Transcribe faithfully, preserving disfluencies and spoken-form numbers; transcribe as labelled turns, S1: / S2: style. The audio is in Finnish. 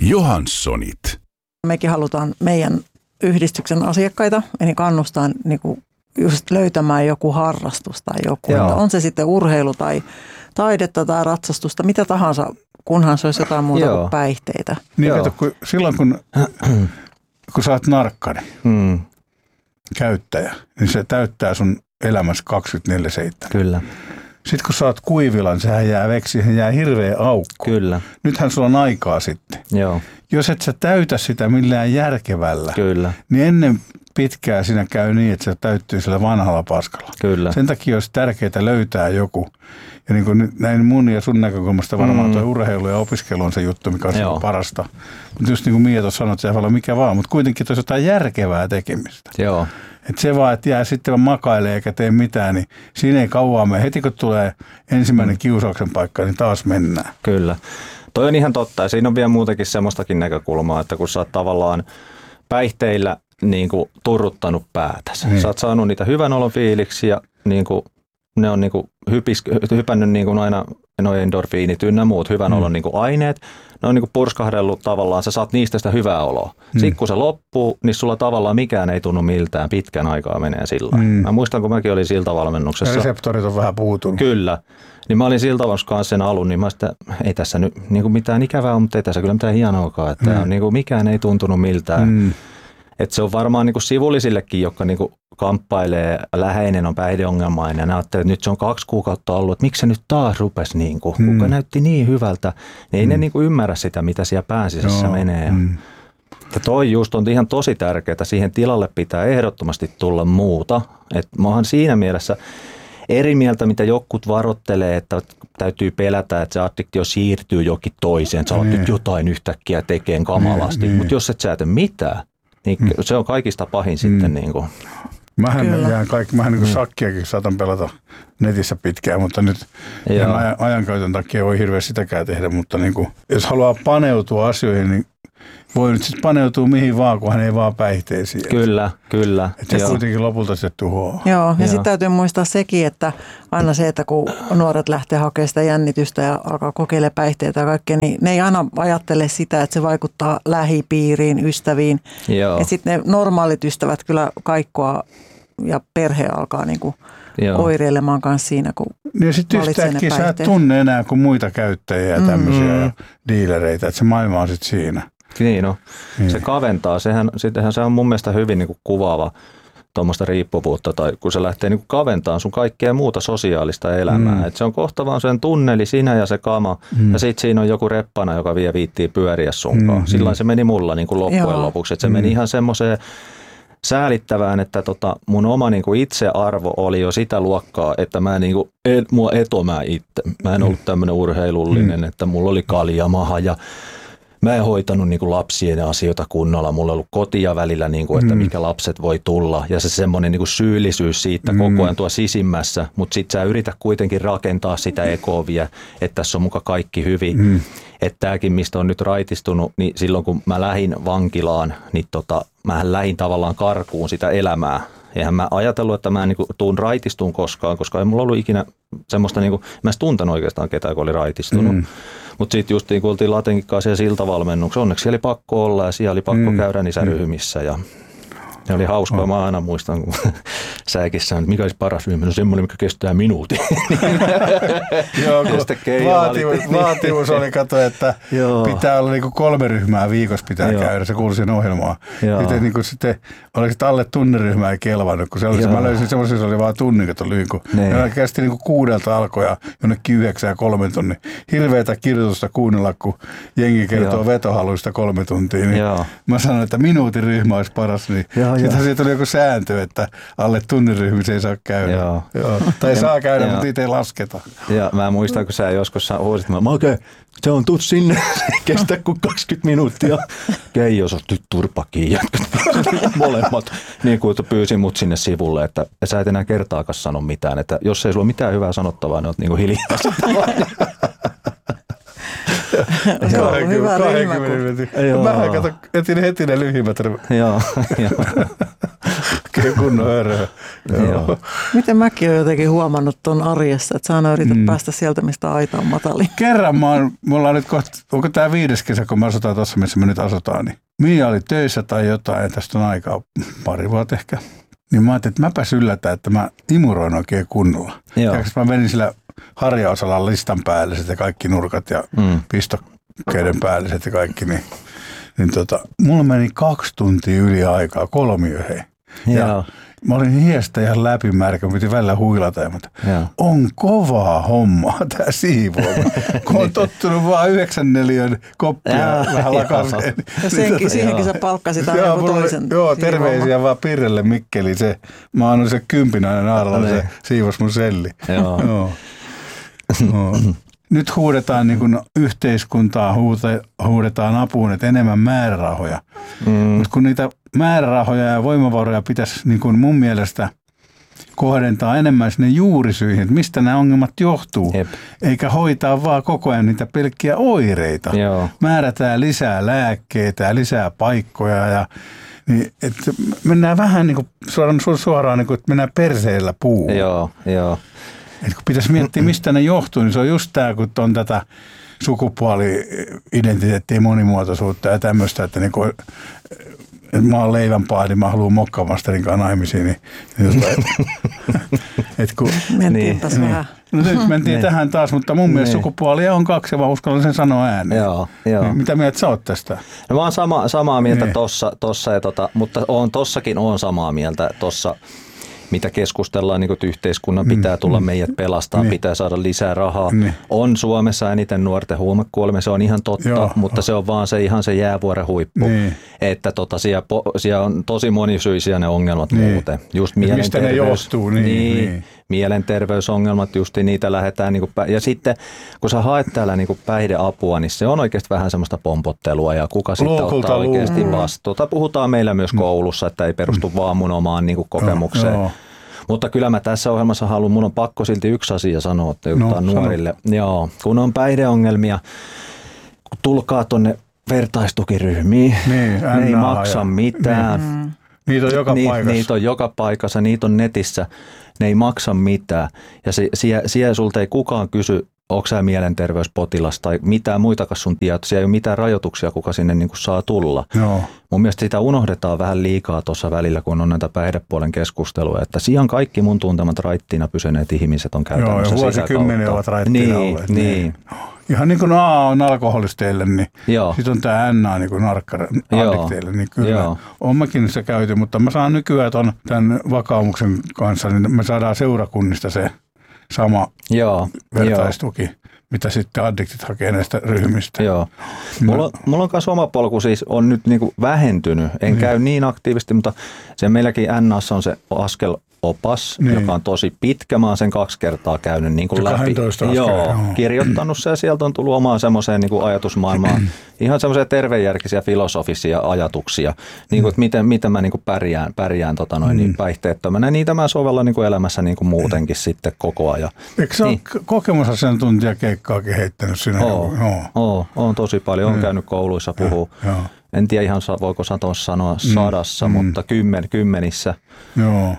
S1: Johanssonit.
S2: Mekin halutaan meidän yhdistyksen asiakkaita, eli kannustaa niin kuin just löytämään joku harrastus tai joku. On se sitten urheilu tai taidetta tai ratsastusta, mitä tahansa, kunhan se olisi jotain muuta Joo. kuin päihteitä.
S3: Niin kato, kun, silloin kun, kun sä oot narkkari, hmm. käyttäjä, niin se täyttää sun elämässä kaksikymmentäneljä seitsemän.
S4: Kyllä.
S3: Sitten kun sä oot kuivilan, sehän jää veksi, sehän jää hirveä aukko.
S4: Kyllä.
S3: Nythän sulla on aikaa sitten.
S4: Joo.
S3: Jos et sä täytä sitä millään järkevällä,
S4: Kyllä.
S3: niin ennen pitkään siinä käy niin, että se täyttyy sillä vanhalla paskalla.
S4: Kyllä.
S3: Sen takia olisi tärkeää löytää joku. Ja niin kuin näin mun ja sun näkökulmasta varmaan mm. tuo urheilu ja opiskelu on se juttu, mikä on parasta. Mutta just niin kuin Mia tuossa sanoi, että se ei ole mikä vaan, mutta kuitenkin tuossa jotain järkevää tekemistä.
S4: Joo.
S3: Että se vaan, että jää sitten makailee eikä tee mitään, niin siinä ei kauan mene. Heti kun tulee ensimmäinen kiusauksen paikka, niin taas mennään.
S4: Kyllä. Toi on ihan totta ja siinä on vielä muutenkin semmoistakin näkökulmaa, että kun sä oot tavallaan päihteillä niin kuin turruttanut päätäsi. Niin. Sä oot saanut niitä hyvän olon fiiliksi ja niin kuin, ne on niin kuin hypis, hypännyt niin kuin aina no endorfiinit ynnä muut hyvän mm. olon niin kuin aineet. Ne on niin kuin purskahdellut tavallaan, sä saat niistä sitä hyvää oloa. Mm. Sitten kun se loppuu, niin sulla tavallaan mikään ei tunnu miltään, pitkän aikaa menee sillä mm. Mä muistan, kun mäkin olin siltavalmennuksessa.
S3: Ja reseptorit on vähän puutunut.
S4: Kyllä. Niin mä olin siltavalmennuksessa kanssa sen alun, niin mä sitä, ei tässä nyt niin kuin mitään ikävää on, mutta ei tässä kyllä mitään hienoakaan. Että mm. on, niin kuin mikään ei tuntunut miltään. Mm. Että se on varmaan niin kuin sivullisillekin, jotka niin kuin kamppailee, läheinen on päihdeongelmainen ja ne ajattelee, että nyt se on kaksi kuukautta ollut, että miksi se nyt taas rupesi, niin kuin, hmm. kuka näytti niin hyvältä, niin ei hmm. ne niin kuin ymmärrä sitä, mitä siellä pääsisässä Joo. menee. Hmm. Ja toi just on ihan tosi tärkeää, siihen tilalle pitää ehdottomasti tulla muuta. Että mä oon siinä mielessä eri mieltä, mitä jotkut varoittelee, että täytyy pelätä, että se addiktio siirtyy jokin toiseen, sä oot nyt jotain yhtäkkiä tekemään kamalasti, hmm. mutta jos et sä tee mitään, niin mm. se on kaikista pahin mm. sitten. Niin kuin.
S3: Mähän jään kaikki, mähän niin kuin mm. sakkiakin saatan pelata netissä pitkään, mutta nyt ajan, ajankäytön takia voi hirveästi sitäkään tehdä. Mutta niin kuin, jos haluaa paneutua asioihin, niin voi nyt sitten paneutua mihin vaan, kun hän ei vaan päihteisiin.
S4: Kyllä, kyllä.
S3: Että se kuitenkin lopulta se tuhoaa.
S2: Joo, ja sitten täytyy muistaa sekin, että aina se, että kun nuoret lähtee hakemaan sitä jännitystä ja alkaa kokeilla päihteitä ja kaikkea, niin ne ei aina ajattele sitä, että se vaikuttaa lähipiiriin, ystäviin. Ja sitten ne normaalit ystävät kyllä kaikkoa ja perhe alkaa niinku oireilemaan kanssa siinä, kun
S3: ja sitten yhtäkkiä sä et tunne enää kuin muita käyttäjiä ja tämmöisiä mm. ja diilereitä, että se maailma on sitten siinä.
S4: Niin no, niin. Se kaventaa. Sehän, sittenhän se on mun mielestä hyvin niin kuin kuvaava tuommoista riippuvuutta, tai kun se lähtee niin kuin kaventamaan sun kaikkea muuta sosiaalista elämää. Mm. Et se on kohta vaan sen tunneli, sinä ja se kama, mm. ja sitten siinä on joku reppana, joka vie viittii pyöriä sunkaan. Mm. Silloin se meni mulla niin kuin loppujen Joo. lopuksi, että se mm. meni ihan semmoiseen säälittävään, että tota, mun oma niin kuin itsearvo oli jo sitä luokkaa, että mä niin kuin, et, mua etomää itse. Mä en ollut tämmöinen urheilullinen, mm. että mulla oli kaljamaha ja mä en hoitanut niin kuin lapsien asioita kunnolla. Mulla on ollut kotia välillä, niin kuin, että mikä lapset voi tulla. Ja se semmoinen niin kuin syyllisyys siitä mm. koko ajan tuo sisimmässä. Mutta sit sä yritä kuitenkin rakentaa sitä ekoovia, että tässä on muka kaikki hyvin. Mm. Että tämäkin, mistä on nyt raitistunut, niin silloin kun mä lähdin vankilaan, niin tota, mähän lähdin tavallaan karkuun sitä elämää. Eihän mä ajatellut, että mä en niin tuun raitistuun koskaan, koska ei mulla ollut ikinä semmoista, niin kuin, mä en tuntenut oikeastaan ketään, kun oli raitistunut. Mm. Mutta sitten just niin kun oltiin Latenkin kanssa siellä siltavalmennuksessa, onneksi siellä oli pakko olla ja siellä oli pakko mm. käydä niissä ryhmissä. Ja ne oli hauskaa. Oh. Mä aina muistan, kun säkin sanoin, että mikä olisi paras ryhmä, no semmoinen, mikä kestää minuutin.
S3: Joo, vaatimus, vaatimus oli, kato, että pitää olla niin kuin kolme ryhmää viikossa pitää Joo. käydä, se kuului siihen ohjelmaan. Sitten niin sitten oliko se alle tunniryhmää ei kelvannut, kun se oli, mä löysin semmoisen, se oli vaan tunnin, että oli niin ne kästi niin kuin kuudelta alkoja jonnekin yhdeksään kolmen tunnin. Hirveätä kirjoitusta kuunnella, kun jengi kertoo Joo. vetohaluista kolme tuntia. Niin mä sanoin, että minuutin ryhmä olisi paras, niin sitten siitä oli joku sääntö, että alle tunnin ryhmissä ei saa käydä. Joo. Joo. Tai saa käydä, mutta niitä ei lasketa.
S4: Ja mä muistan, kun sä joskus huusit, että mä okei, se on tuut sinne, kestä kuin kaksikymmentä minuuttia. Keijo, sä oot turpakiin molemmat. Niin kuin pyysin mut sinne sivulle, että sä et enää kertaakaan sano mitään. Että jos ei sulla ole mitään hyvää sanottavaa, niin oot niinku hiljaa.
S2: Se on hyvä ryhmä.
S3: Mä kato, etin heti ne lyhimmät.
S4: Joo, joo.
S3: oikein kunnon hörhö.
S2: Miten mäkin olen jotenkin huomannut tuon arjessa, että sä aina yrität mm. päästä sieltä, mistä aita on matalin.
S3: Kerran mä oon, mulla on nyt kohta, onko tää viides kesä, kun me asutaan tuossa, missä me nyt asutaan, niin Mia oli töissä tai jotain, ja tästä on aikaa pari vuotta ehkä. Niin mä ajattelin, että mäpäs yllätän, että mä imuroin oikein kunnolla. Ja mä menin sillä harjaosalla listan päälliset ja kaikki nurkat ja mm. pistokkeiden päälliset ja kaikki, niin, niin tota, mulla meni kaksi tuntia yli aikaa, kolmio hei. Ja mä olin hiestä ihan läpimärkä, mä piti välillä huilata, mutta on kovaa hommaa tää siivoama, kun on tottunut vaan yhdeksän neliön koppia ja, vähän lakaseen.
S2: Ja senkin, siihenkin sä palkkasit aina joku toisen.
S3: Joo, terveisiä siivoama. Vaan Pirrelle Mikkeli, se, mä annoin se kympinainen Aaralla, se siivos mun selli. Joo. Joo. No. Nyt huudetaan niin kuin yhteiskuntaa, huudetaan apuun, että enemmän määrärahoja. Mm. Mutta kun niitä määrärahoja ja voimavaroja pitäisi niin kuin mun mielestä kohdentaa enemmän sinne juurisyihin, että mistä nämä ongelmat johtuu. Jep. Eikä hoitaa vaan koko ajan niitä pelkkiä oireita. Joo. Määrätään lisää lääkkeitä ja lisää paikkoja ja niin, että mennään vähän niin kuin suoraan, suoraan niin kuin, että mennään perseellä puuhun.
S4: Joo, joo.
S3: Et kun pitäisi miettiä, mistä ne johtuu, niin se on just tämä, kun on tätä sukupuoli-identiteettiä, monimuotoisuutta ja tämmöistä, että niin kuin, että mä oon leivänpaadi, niin mä haluan mokkamasterin kanssa naimisiin. Niin, et kun,
S2: Mentiinpäs niin, vähän.
S3: No nyt mentiin niin. tähän taas, mutta mun mielestä niin. sukupuolia on kaksi ja mä uskallan sen sanoa ääneen.
S4: Joo, joo.
S3: Mitä mieltä sä oot tästä?
S4: No mä oon sama, samaa mieltä niin. tossa, tossa ja tota, mutta on, tossakin on samaa mieltä tossa. Mitä keskustellaan, niin kuin, että yhteiskunnan pitää tulla mm, meidät pelastaa, niin. pitää saada lisää rahaa. Niin. On Suomessa eniten nuorten huumekuolemia, se on ihan totta, Joo. mutta se on vaan se ihan se jäävuoren huippu. Niin. Että tota, siellä, siellä on tosi monisyisiä ne ongelmat niin. muuten. Just
S3: mistä ne johtuu? Niin,
S4: niin,
S3: niin.
S4: Mielenterveysongelmat, just niitä lähdetään. Niin kuin, ja sitten kun sä haet täällä niin kuin päihdeapua, niin se on oikeasti vähän semmoista pompottelua ja kuka sitten Luukulta ottaa oikeasti luukulta. vastuuta. Puhutaan meillä myös koulussa, että ei perustu vaan mun omaan niin kuin kokemukseen. No, no. Mutta kyllä mä tässä ohjelmassa haluan, mun on pakko silti yksi asia sanoa, että no, nuorille. Joo, kun on päihdeongelmia, kun tulkaa tuonne vertaistukiryhmiin, niin, ne ei maksa ja, mitään.
S3: Niin. Niitä on joka
S4: Ni,
S3: paikassa.
S4: Niitä on joka paikassa, niitä on netissä, ne ei maksa mitään. Ja se, siellä, siellä sulta ei kukaan kysy, onko sä mielenterveyspotilas tai mitään muitakaan sun tietoja. Siellä ei ole mitään rajoituksia, kuka sinne niin kuin saa tulla. Joo. Mun mielestä sitä unohdetaan vähän liikaa tuossa välillä, kun on näitä päihdepuolen keskusteluja. Että siihen kaikki mun tuntemat raittiina pysyneet ihmiset on käytännössä
S3: Joo, ja vuosikymmeniä ovat raittiina
S4: niin,
S3: olleet.
S4: Niin.
S3: niin. Ihan niin kuin A on alkoholisteille, niin sitten on tämä N niin kuin narkka-addikteille. Niin kyllä Joo. on mäkin se käyty, mutta mä saan nykyään ton, tämän vakaumuksen kanssa, niin me saadaan seurakunnista se sama Joo, vertaistuki, jo. mitä sitten addiktit hakee näistä ryhmistä.
S4: Joo. Mulla, mulla on myös oma polku siis on nyt niinku vähentynyt. En niin. käy niin aktiivisesti, mutta se meilläkin N A:ssa on se askelopas, niin. joka on tosi pitkä. Mä oon sen kaksi kertaa käynyt niin kuin läpi. Joo, kirjoittanut se ja sieltä on tullut omaan semmoiseen niin kuin ajatusmaailmaan. Ihan semmoisia tervejärkisiä filosofisia ajatuksia, niin kuin, että miten, miten mä niin kuin pärjään, pärjään tota noin, niin päihteettömänä. Niitä mä sovellan niin kuin elämässä niin kuin muutenkin sitten koko ajan.
S3: Eikö sä niin. ole kokemusasiantuntijakeikkaakin heittänyt sinä?
S4: Oo, oo, on tosi paljon. Olen käynyt kouluissa puhua. En tiedä ihan voiko sanoa sadassa, mm, mutta kymmen, kymmenissä.
S3: Joo.